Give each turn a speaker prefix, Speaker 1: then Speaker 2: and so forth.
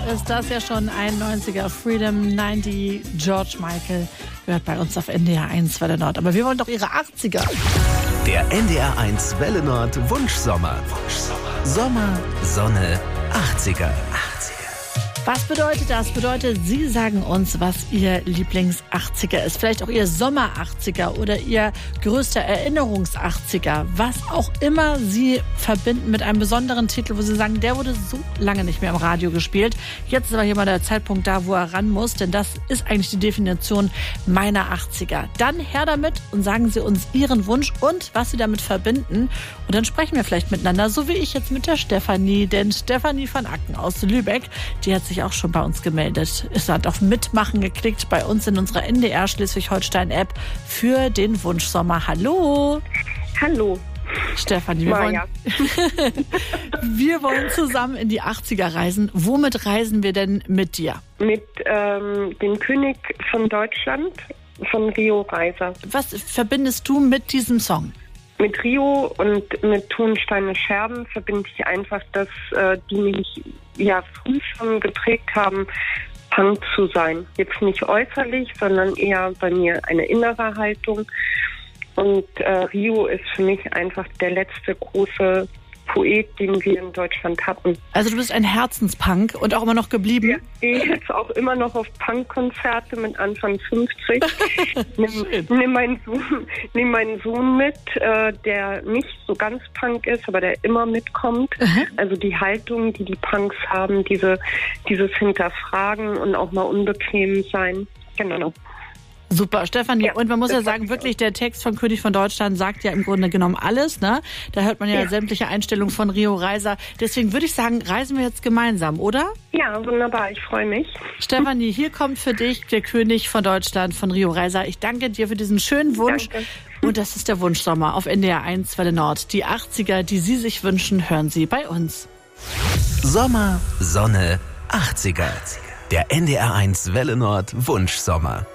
Speaker 1: ist das ja schon ein 90er. Freedom 90, George Michael gehört bei uns auf NDR 1 Welle Nord. Aber wir wollen doch ihre 80er.
Speaker 2: Der NDR 1 Welle Nord Wunschsommer. Sommer, Sonne, 80er.
Speaker 1: Was bedeutet das? Bedeutet, Sie sagen uns, was Ihr Lieblings-80er ist. Vielleicht auch Ihr Sommer-80er oder Ihr größter Erinnerungs-80er. Was auch immer Sie verbinden mit einem besonderen Titel, wo Sie sagen, der wurde so lange nicht mehr im Radio gespielt. Jetzt ist aber hier mal der Zeitpunkt da, wo er ran muss, denn das ist eigentlich die Definition meiner 80er. Dann her damit und sagen Sie uns Ihren Wunsch und was Sie damit verbinden. Und dann sprechen wir vielleicht miteinander, so wie ich jetzt mit der Stefanie. Denn Stefanie van Acken aus Lübeck, die hat sich auch schon bei uns gemeldet. Es hat auf Mitmachen geklickt bei uns in unserer NDR Schleswig-Holstein-App für den Wunschsommer. Hallo!
Speaker 3: Hallo!
Speaker 1: Stefanie, wir wollen zusammen in die 80er reisen. Womit reisen wir denn mit dir?
Speaker 3: Mit dem König von Deutschland, von Rio Reiser.
Speaker 1: Was verbindest du mit diesem Song?
Speaker 3: Mit Rio und mit Tonsteine Scherben verbinde ich einfach, dass die mich früh schon geprägt haben, Punk zu sein. Jetzt nicht äußerlich, sondern eher bei mir eine innere Haltung. Und Rio ist für mich einfach der letzte große Poet, den wir in Deutschland hatten.
Speaker 1: Also du bist ein Herzenspunk und auch immer noch geblieben?
Speaker 3: Ja, ich gehe jetzt auch immer noch auf Punkkonzerte mit Anfang 50. Nimm meinen Sohn mit, der nicht so ganz Punk ist, aber der immer mitkommt. Also die Haltung, die Punks haben, dieses Hinterfragen und auch mal unbequem sein. Genau.
Speaker 1: Super, Stefanie. Ja, und man muss ja sagen, wirklich, der Text von König von Deutschland sagt ja im Grunde genommen alles, ne? Da hört man ja sämtliche Einstellungen von Rio Reiser. Deswegen würde ich sagen, reisen wir jetzt gemeinsam, oder?
Speaker 3: Ja, wunderbar. Ich freue mich.
Speaker 1: Stefanie, hier kommt für dich der König von Deutschland von Rio Reiser. Ich danke dir für diesen schönen Wunsch.
Speaker 3: Danke.
Speaker 1: Und das ist der Wunschsommer auf NDR 1 Welle Nord. Die 80er, die Sie sich wünschen, hören Sie bei uns.
Speaker 2: Sommer, Sonne, 80er. Der NDR 1 Welle Nord Wunschsommer.